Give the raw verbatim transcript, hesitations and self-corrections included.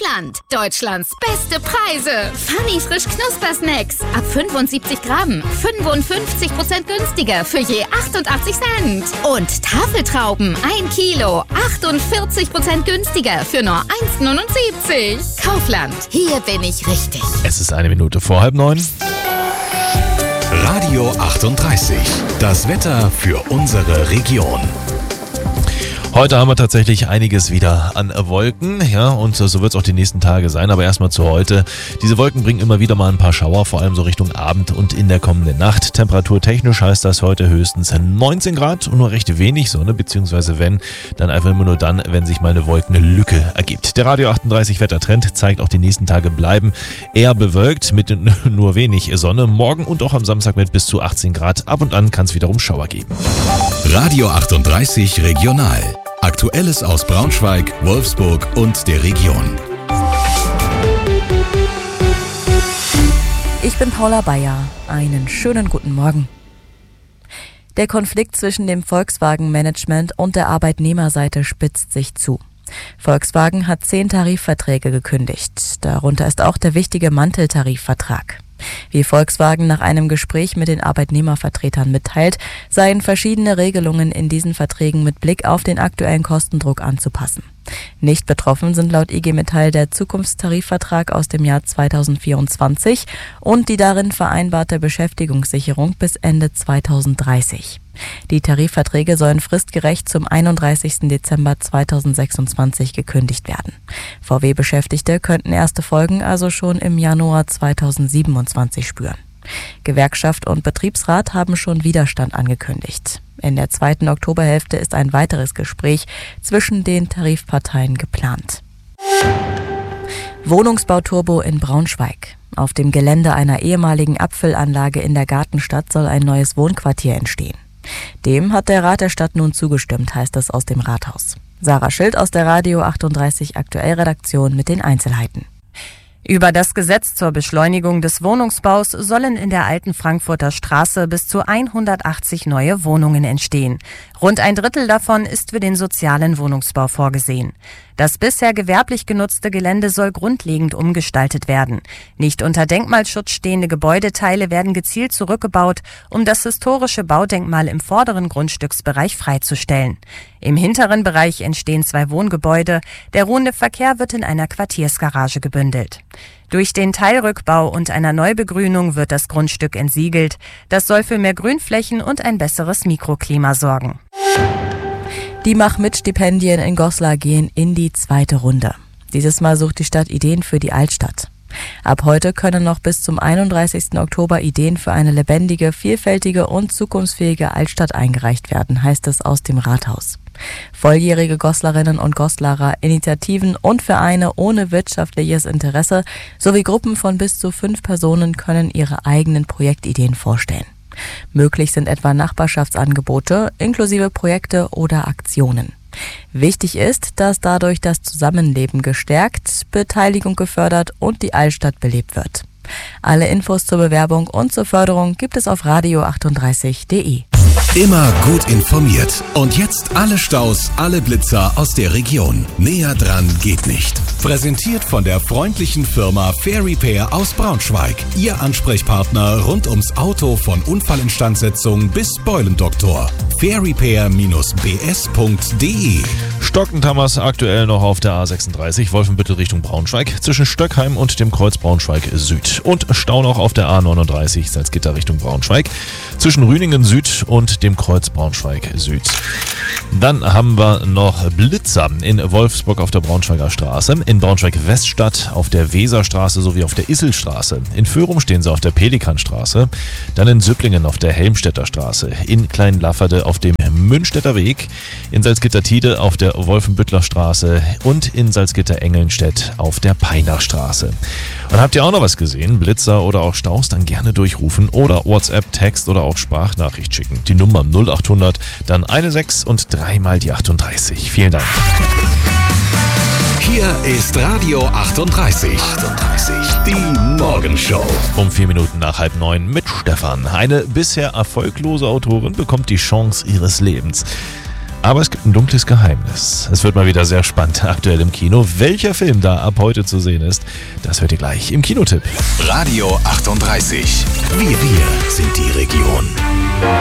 Kaufland. Deutschlands beste Preise. Funny frisch Knusper-Snacks. Ab fünfundsiebzig Gramm. fünfundfünfzig Prozent günstiger für je achtundachtzig Cent. Und Tafeltrauben. ein Kilo. achtundvierzig Prozent günstiger für nur eins Komma neunundsiebzig. Kaufland. Hier bin ich richtig. Es ist eine Minute vor halb neun. Radio achtunddreißig. Das Wetter für unsere Region. Heute haben wir tatsächlich einiges wieder an Wolken, ja, und so wird es auch die nächsten Tage sein. Aber erstmal zu heute. Diese Wolken bringen immer wieder mal ein paar Schauer, vor allem so Richtung Abend und in der kommenden Nacht. Temperaturtechnisch heißt das heute höchstens neunzehn Grad und nur recht wenig Sonne, beziehungsweise wenn, dann einfach immer nur dann, wenn sich mal eine Wolkenlücke ergibt. Der Radio achtunddreißig Wettertrend zeigt auch die nächsten Tage bleiben eher bewölkt mit nur wenig Sonne. Morgen und auch am Samstag mit bis zu achtzehn Grad. Ab und an kann es wiederum Schauer geben. Radio achtunddreißig Regional. Aktuelles aus Braunschweig, Wolfsburg und der Region. Ich bin Paula Bayer. Einen schönen guten Morgen. Der Konflikt zwischen dem Volkswagen-Management und der Arbeitnehmerseite spitzt sich zu. Volkswagen hat zehn Tarifverträge gekündigt. Darunter ist auch der wichtige Manteltarifvertrag. Wie Volkswagen nach einem Gespräch mit den Arbeitnehmervertretern mitteilt, seien verschiedene Regelungen in diesen Verträgen mit Blick auf den aktuellen Kostendruck anzupassen. Nicht betroffen sind laut I G Metall der Zukunftstarifvertrag aus dem Jahr zweitausendvierundzwanzig und die darin vereinbarte Beschäftigungssicherung bis Ende zweitausenddreißig. Die Tarifverträge sollen fristgerecht zum einunddreißigsten Dezember zweitausendsechsundzwanzig gekündigt werden. V W-Beschäftigte könnten erste Folgen also schon im Januar zweitausendsiebenundzwanzig spüren. Gewerkschaft und Betriebsrat haben schon Widerstand angekündigt. In der zweiten Oktoberhälfte ist ein weiteres Gespräch zwischen den Tarifparteien geplant. Wohnungsbauturbo in Braunschweig. Auf dem Gelände einer ehemaligen Abfüllanlage in der Gartenstadt soll ein neues Wohnquartier entstehen. Dem hat der Rat der Stadt nun zugestimmt, heißt es aus dem Rathaus. Sarah Schild aus der Radio achtunddreißig Aktuell-Redaktion mit den Einzelheiten. Über das Gesetz zur Beschleunigung des Wohnungsbaus sollen in der alten Frankfurter Straße bis zu hundertachtzig neue Wohnungen entstehen. Rund ein Drittel davon ist für den sozialen Wohnungsbau vorgesehen. Das bisher gewerblich genutzte Gelände soll grundlegend umgestaltet werden. Nicht unter Denkmalschutz stehende Gebäudeteile werden gezielt zurückgebaut, um das historische Baudenkmal im vorderen Grundstücksbereich freizustellen. Im hinteren Bereich entstehen zwei Wohngebäude. Der ruhende Verkehr wird in einer Quartiersgarage gebündelt. Durch den Teilrückbau und einer Neubegrünung wird das Grundstück entsiegelt. Das soll für mehr Grünflächen und ein besseres Mikroklima sorgen. Die Mach-Mit-Stipendien in Goslar gehen in die zweite Runde. Dieses Mal sucht die Stadt Ideen für die Altstadt. Ab heute können noch bis zum einunddreißigsten Oktober Ideen für eine lebendige, vielfältige und zukunftsfähige Altstadt eingereicht werden, heißt es aus dem Rathaus. Volljährige Goslarinnen und Goslarer, Initiativen und Vereine ohne wirtschaftliches Interesse sowie Gruppen von bis zu fünf Personen können ihre eigenen Projektideen vorstellen. Möglich sind etwa Nachbarschaftsangebote, inklusive Projekte oder Aktionen. Wichtig ist, dass dadurch das Zusammenleben gestärkt, Beteiligung gefördert und die Altstadt belebt wird. Alle Infos zur Bewerbung und zur Förderung gibt es auf radio achtunddreißig punkt de. Immer gut informiert. Und jetzt alle Staus, alle Blitzer aus der Region. Näher dran geht nicht. Präsentiert von der freundlichen Firma Fair Repair aus Braunschweig. Ihr Ansprechpartner rund ums Auto von Unfallinstandsetzung bis Beulendoktor. fair repair Bindestrich b s punkt de. Stockend haben wir es aktuell noch auf der A sechsunddreißig, Wolfenbüttel Richtung Braunschweig, zwischen Stöckheim und dem Kreuz Braunschweig Süd. Und Stau noch auf der A neununddreißig, Salzgitter Richtung Braunschweig, zwischen Rüningen Süd und dem Kreuz Braunschweig Süd. Dann haben wir noch Blitzer in Wolfsburg auf der Braunschweiger Straße, in Braunschweig-Weststadt auf der Weserstraße sowie auf der Isselstraße. In Föhrum stehen sie auf der Pelikanstraße, dann in Süpplingen auf der Helmstedter Straße, in Kleinlafferde auf dem Münstetter Weg, in Salzgitter-Tide auf der Wolfenbüttler Straße und in Salzgitter-Engelnstedt auf der Peinachstraße. Und habt ihr auch noch was gesehen? Blitzer oder auch Staus? Dann gerne durchrufen oder WhatsApp, Text oder auch Sprachnachricht schicken. Die Nummer null achthundert, dann eine sechs und dreimal die achtunddreißig. Vielen Dank. Hier ist Radio achtunddreißig. achtunddreißig, die Morgenshow. Um vier Minuten nach halb neun mit Stefan. Eine bisher erfolglose Autorin bekommt die Chance ihres Lebens. Aber es gibt ein dunkles Geheimnis. Es wird mal wieder sehr spannend aktuell im Kino. Welcher Film da ab heute zu sehen ist, das hört ihr gleich im Kinotipp. Radio achtunddreißig. Wir, wir sind die Region.